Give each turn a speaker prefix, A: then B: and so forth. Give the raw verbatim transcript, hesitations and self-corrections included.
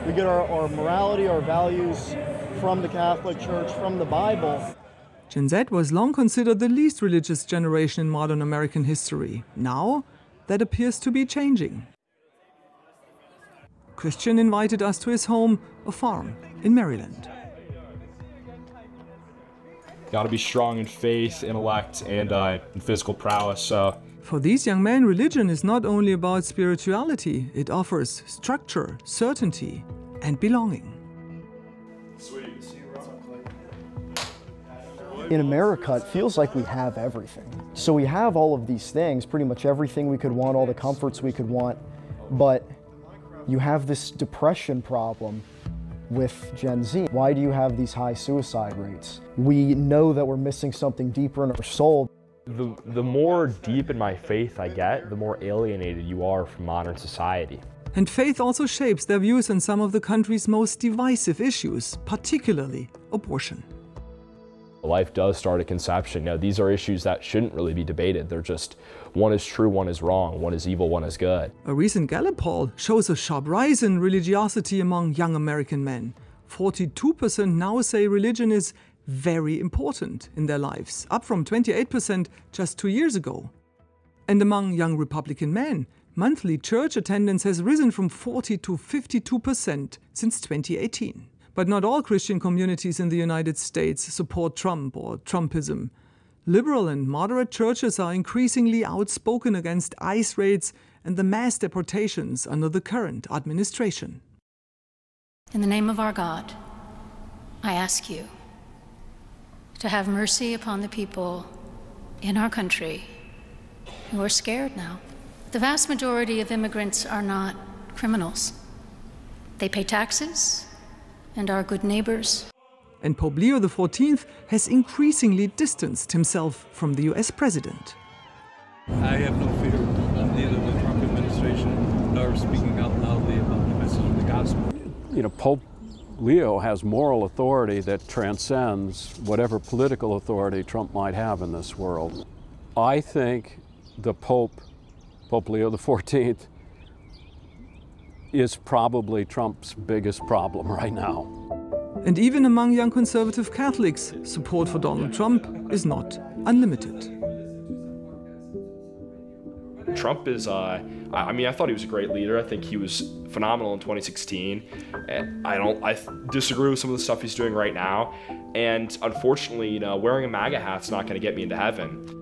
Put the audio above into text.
A: We get our, our morality, our values from the Catholic Church, from the Bible.
B: Gen Z was long considered the least religious generation in modern American history. Now, that appears to be changing. Christian invited us to his home, a farm in Maryland.
C: Got to be strong in faith, intellect, and uh, in physical prowess. So.
B: For these young men, religion is not only about spirituality, it offers structure, certainty, and belonging.
A: In America, it feels like we have everything. So we have all of these things, pretty much everything we could want, all the comforts we could want, but you have this depression problem with Gen Z. Why do you have these high suicide rates? We know that we're missing something deeper in our soul.
D: The, the more deep in my faith I get, the more alienated you are from modern society.
B: And faith also shapes their views on some of the country's most divisive issues, particularly abortion.
D: Life does start at conception. Now, these are issues that shouldn't really be debated. They're just, one is true, one is wrong, one is evil, one is good.
B: A recent Gallup poll shows a sharp rise in religiosity among young American men. forty-two percent now say religion is very important in their lives, up from twenty-eight percent just two years ago. And among young Republican men, monthly church attendance has risen from forty to fifty-two percent since twenty eighteen. But not all Christian communities in the United States support Trump or Trumpism. Liberal and moderate churches are increasingly outspoken against ICE raids and the mass deportations under the current administration.
E: In the name of our God, I ask you to have mercy upon the people in our country who are scared now. The vast majority of immigrants are not criminals. They pay taxes and are good neighbors.
B: And Pope Leo the fourteenth has increasingly distanced himself from the U S president.
F: I have no fear of neither the Trump administration nor speaking out loudly about the message of the gospel.
G: You know, Pope Leo has moral authority that transcends whatever political authority Trump might have in this world. I think the Pope, Pope Leo the fourteenth, is probably Trump's biggest problem right now.
B: And even among young conservative Catholics, support for Donald Trump is not unlimited.
C: Trump is, uh, I mean, I thought he was a great leader. I think he was phenomenal in twenty sixteen. And I don't, I disagree with some of the stuff he's doing right now. And unfortunately, you know, wearing a MAGA hat's not going to get me into heaven.